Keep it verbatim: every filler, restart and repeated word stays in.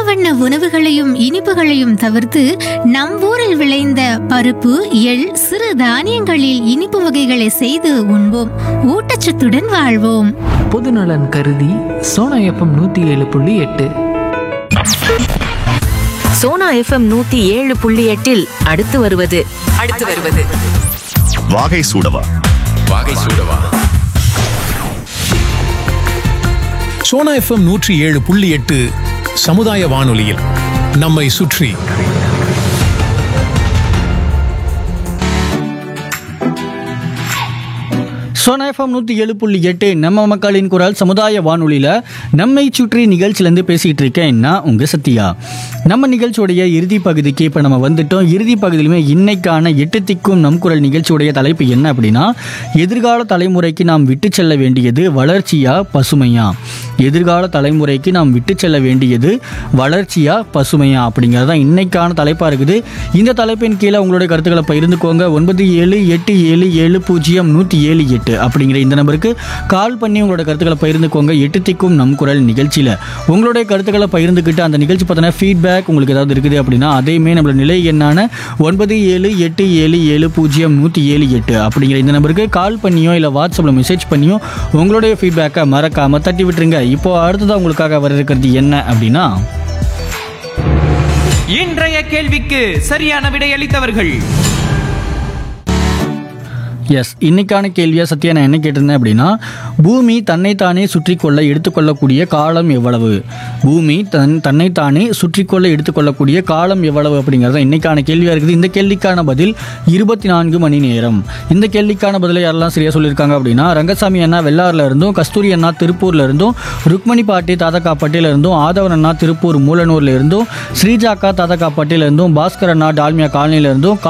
வண்ண உணவுகளையும் இனிப்புகளையும் தவிர்த்து நம் ஊரில் விளைந்த பருப்பு, எள், சிறு தானியங்களில் இனிப்பு வகைகளை செய்து உண்போம். ஊட்டச்சத்துடன் வாழ்வோம். பொதுநலன் கருதி சோனா எஃப்எம் நூத்தி ஏழு புள்ளி எட்டு. சோனா எஃப்எம் நூத்தி ஏழு புள்ளி எட்டில் அடுத்து வருவது அடுத்து வருவது வாகை சூடவா வாகை சூடவா. சோனா எஃப்எம் நூற்றி ஏழு புள்ளி எட்டு சமுதாய வானொலியில் நம்மை சுற்றி. சோனா எஃப்எம் நூற்றி ஏழு புள்ளி எட்டு நம்ம மக்களின் குரல் சமுதாய வானொலியில் நம்மை சுற்றி நிகழ்ச்சியிலேருந்து பேசிகிட்டு இருக்கேன். நான் உங்கள் சத்யா. நம்ம நிகழ்ச்சியோடைய இறுதி பகுதிக்கு இப்போ நம்ம வந்துட்டோம். இறுதி பகுதியிலுமே இன்னைக்கான எட்டு திக்கும் நம் குரல் நிகழ்ச்சியுடைய தலைப்பு என்ன அப்படின்னா, எதிர்கால தலைமுறைக்கு நாம் விட்டு செல்ல வேண்டியது வளர்ச்சியா பசுமையா. எதிர்கால தலைமுறைக்கு நாம் விட்டு செல்ல வேண்டியது வளர்ச்சியா பசுமையா அப்படிங்கிறது தான் இன்னைக்கான தலைப்பாக இருக்குது. இந்த தலைப்பின் கீழே உங்களுடைய கருத்துக்களை பகிர்ந்துக்கோங்க. ஒன்பது ஏழு எட்டு ஏழு ஏழு பூஜ்ஜியம் நூற்றி ஏழு எட்டு அப்படிங்கிற இந்த நம்பருக்கு கால் பண்ணி உங்களோட கருத்துக்களை பகிர்ந்துக்கோங்க. எட்டு திக்கும் நம் குரல் நிகழ்ச்சியில் உங்களுடைய கருத்துக்களை பகிர்ந்துக்கிட்டு அந்த நிகழ்ச்சி பார்த்தோன்னா ஃபீட்பேக் உங்களுக்கு ஏதாவது இருக்குது அப்படின்னா அதையுமே நம்மளோட நிலை என்னான ஒன்பது ஏழு எட்டு ஏழு ஏழு பூஜ்ஜியம் நூற்றி ஏழு எட்டு அப்படிங்கிற இந்த நம்பருக்கு கால் பண்ணியோ இல்லை வாட்ஸ்அப்பில் மெசேஜ் பண்ணியோ உங்களுடைய ஃபீட்பேக்கை மறக்காமல் தட்டி விட்டுருங்க. இப்போ அடுத்ததான் உங்களுக்காக வர இருக்கிறது என்ன அப்படின்னா, இன்றைய கேள்விக்கு சரியான விடையளித்தவர்கள். எஸ், இன்னைக்கான கேள்வியாக சத்யா நான் என்ன கேட்டிருந்தேன் அப்படின்னா, பூமி தன்னைத்தானே சுற்றி கொள்ள எடுத்துக்கொள்ளக்கூடிய காலம் எவ்வளவு. பூமி தன் தன்னைத்தானே சுற்றி கொள்ள எடுத்துக்கொள்ளக்கூடிய காலம் எவ்வளவு அப்படிங்கிறது தான் இன்னைக்கான கேள்வியாக இருக்குது. இந்த கேள்விக்கான பதில் இருபத்தி நான்கு மணி நேரம். இந்த கேள்விக்கான பதிலை யாரெல்லாம் சரியாக சொல்லியிருக்காங்க அப்படின்னா, ரங்கசாமி அண்ணா வெள்ளாறுல இருந்தும், கஸ்தூரி அண்ணா திருப்பூர்ல இருந்தும், ருக்மணி பாட்டி தாதகாப்பட்டியில இருந்தும், ஆதவன் அண்ணா திருப்பூர் மூலனூர்ல இருந்தும், ஸ்ரீஜாக்கா தாதகாப்பட்டியில இருந்தும், பாஸ்கர் அண்ணா டால்மியா காலனியில இருந்தும்,